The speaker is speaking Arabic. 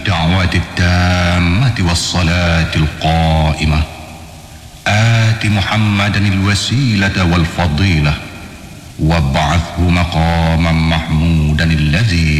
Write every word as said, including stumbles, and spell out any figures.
الدعوة التامة والصلاة القائمة آت محمدا الوسيلة والفضيلة وابعثه مقاما محمودا الذي